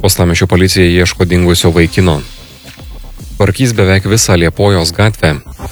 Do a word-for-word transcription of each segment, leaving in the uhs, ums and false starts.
Uostamiesčio policija ieško dingusio vaikino. Tvarkys beveik visą Liepojos gatvę.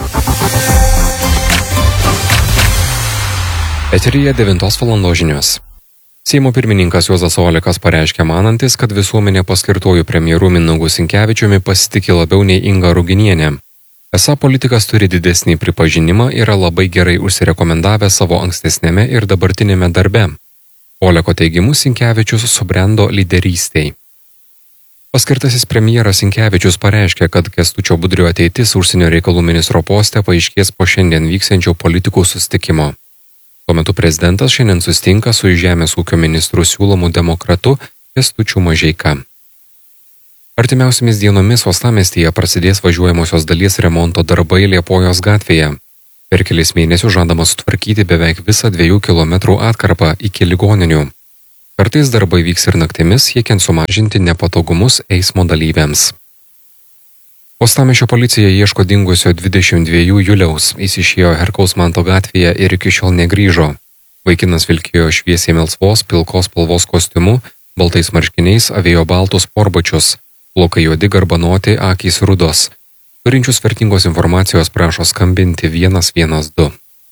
Eteryje devintos valandos žinios. Seimo pirmininkas Juozas Olekas pareiškė manantis, kad visuomenė paskirtuoju premjeru Mindaugu Sinkevičiumi pasitikė labiau nei Inga Ruginienė. Esą politikas turi didesnį pripažinimą ir yra labai gerai užsirekomendavę savo ankstesnėme ir dabartinėme darbe. Oleko teigimu Sinkevičius subrendo lyderystei. Paskirtasis premjeras Sinkevičius pareiškė, kad Kęstučio Budrio ateitis užsienio reikalų ministro poste paaiškės po šiandien vyksiančio politikų susitikimo. Tuo metu prezidentas šiandien susitinka su žemės ūkio ministru siūlomu demokratu Kęstučiu Mažeika. Artimiausiamis dienomis Uostamiestyje prasidės važiuojamosios dalies remonto darbai Liepojos gatvėje. Per kelis mėnesius žadama sutvarkyti beveik visą dviejų kilometrų atkarpą iki ligoninių. Kartais darbai vyks ir naktimis, siekiant sumažinti nepatogumus eismo dalyviams. Uostamiesčio policija ieško dingusio dvidešimt dviejų Juliaus, jis išėjo Herkaus Manto gatvėje ir iki šiol negrįžo. Vaikinas vilkėjo šviesiai melsvos, pilkos spalvos kostiumu, baltais marškiniais avėjo baltus sportbačius, plaukai juodi garbanoti, akys rudos. Turinčius vertingos informacijos prašo skambinti vienas vienas du.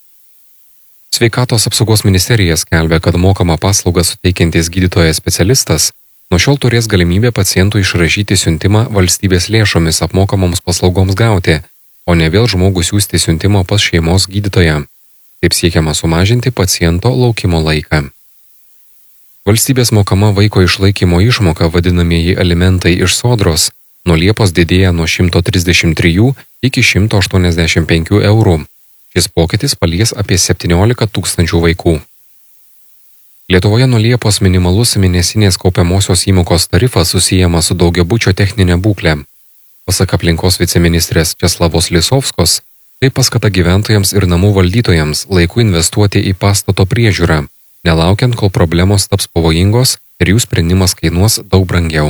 Sveikatos apsaugos ministerija skelbia, kad mokamą paslaugą suteikiantis gydytojas specialistas nuo šiol turės galimybę pacientų išrašyti siuntimą valstybės lėšomis apmokamoms paslaugoms gauti, o ne vėl žmogų siųsti siuntimo pas šeimos gydytoją. Taip siekiama sumažinti paciento laukimo laiką. Valstybės mokama vaiko išlaikymo išmoka, vadinamieji alimentai iš sodros, nuo Liepos didėja nuo šimto trisdešimt trijų iki šimto aštuoniasdešimt penkių eurų. Šis pokytis palies apie septyniolika tūkstančių vaikų. Lietuvoje nuo Liepos minimalus mėnesinės kaupiamosios įmokos tarifas susijęs su daugiabučio techninė būklė. Pasak aplinkos viceministrės Česlavos Lisovskos, tai paskata gyventojams ir namų valdytojams laiku investuoti į pastato priežiūrą, nelaukiant, kol problemos taps pavojingos ir jų sprendimas kainuos daug brangiau.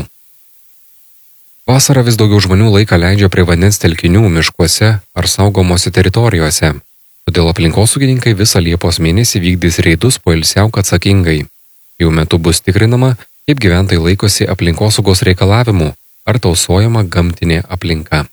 Vasarą vis daugiau žmonių laiką leidžia prie vandens telkinių, miškuose ar saugomose teritorijose. Todėl aplinkosaugininkai visą Liepos mėnesį vykdys reidus poilsiauk atsakingai. Jų metu bus tikrinama, kaip gyventojai laikosi aplinkosaugos reikalavimų, ar tausojama gamtinė aplinka.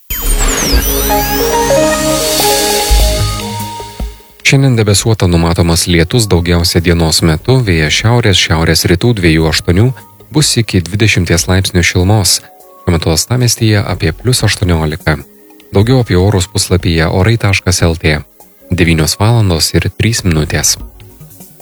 Šiandien debesuota numatomas lietus daugiausia dienos metu, vėjas šiaurės, šiaurės rytų dviejų aštuonių, bus iki dvidešimties laipsnių šilumos. Šiuo metu Uostamiestyje apie plius aštuoniolika. Daugiau apie orus puslapyje orai taškas lt. devynios valandos ir trys minutės.